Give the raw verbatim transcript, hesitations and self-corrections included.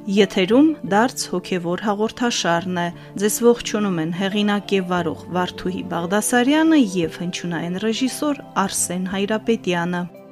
Եթերում դարձ հոգևոր հաղորդաշարն է։ Ձեզ ողջունում են հեղինակ եւ վարող Վարդուհի Բաղդասարյանը եւ հնչյունային ռեժիսոր Արսեն Հայրապետյանը։